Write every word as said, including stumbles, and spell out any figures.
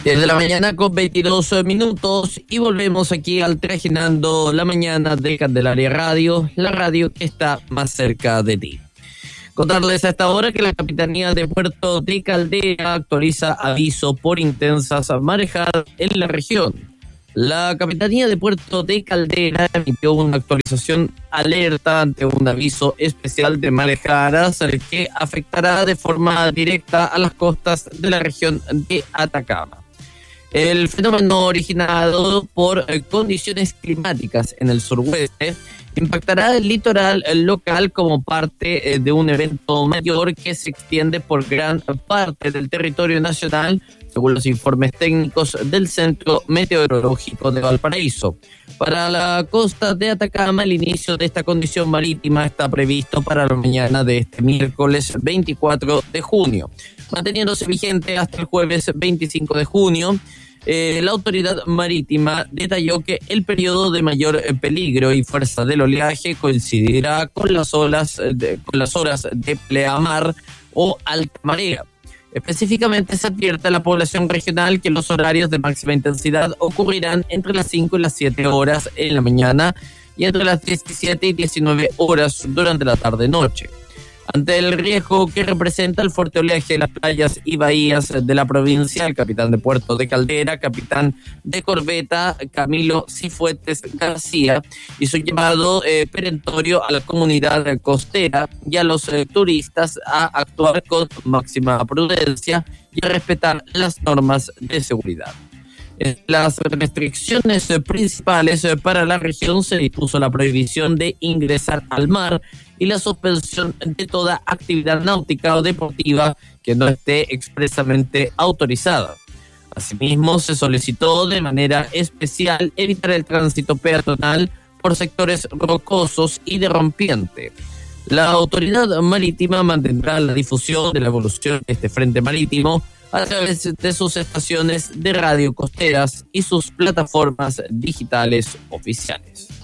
Desde la mañana con veintidós minutos y volvemos aquí al Trajinando la Mañana de Candelaria Radio, la radio que está más cerca de ti. Contarles a esta hora que la Capitanía de Puerto de Caldera actualiza aviso por intensas marejadas en la región. La Capitanía de Puerto de Caldera emitió una actualización alerta ante un aviso especial de marejadas que afectará de forma directa a las costas de la región de Atacama. El fenómeno originado por eh, condiciones climáticas en el suroeste impactará el litoral local como parte eh, de un evento mayor que se extiende por gran parte del territorio nacional, según los informes técnicos del Centro Meteorológico de Valparaíso. Para la costa de Atacama, el inicio de esta condición marítima está previsto para la mañana de este miércoles veinticuatro de junio, manteniéndose vigente hasta el jueves veinticinco de junio. Eh, la autoridad marítima detalló que el periodo de mayor peligro y fuerza del oleaje coincidirá con las olas de, con las horas de pleamar o alta marea. Específicamente se advierte a la población regional que los horarios de máxima intensidad ocurrirán entre las cinco y las siete horas en la mañana y entre las diecisiete y diecinueve horas durante la tarde-noche. Ante el riesgo que representa el fuerte oleaje de las playas y bahías de la provincia, el capitán de Puerto de Caldera, capitán de corbeta Camilo Cifuentes García, hizo un llamado eh, perentorio a la comunidad costera y a los eh, turistas a actuar con máxima prudencia y a respetar las normas de seguridad. En las restricciones principales para la región se dispuso la prohibición de ingresar al mar y la suspensión de toda actividad náutica o deportiva que no esté expresamente autorizada. Asimismo, se solicitó de manera especial evitar el tránsito peatonal por sectores rocosos y de rompiente. La autoridad marítima mantendrá la difusión de la evolución de este frente marítimo a través de sus estaciones de radio costeras y sus plataformas digitales oficiales.